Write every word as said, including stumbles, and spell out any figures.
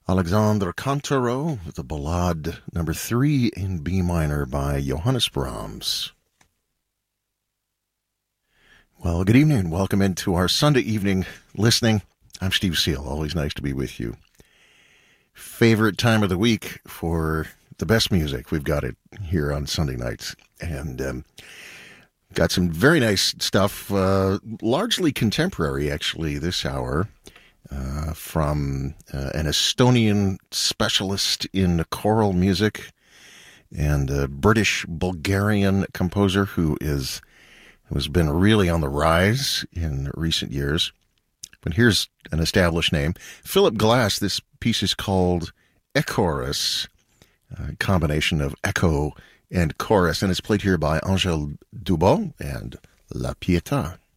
Alexandre Cantaro with the Ballade number three in B minor by Johannes Brahms. Well, good evening and welcome into our Sunday evening listening. I'm Steve Seal. Always nice to be with you. Favorite time of the week for the best music. We've got it here on Sunday nights. And um, got some very nice stuff, uh, largely contemporary actually this hour. Uh, from uh, an Estonian specialist in choral music and a British-Bulgarian composer who is who has been really on the rise in recent years. But here's an established name. Philip Glass. This piece is called Echoris, a combination of echo and chorus, and it's played here by Angèle Dubos and La Pietà.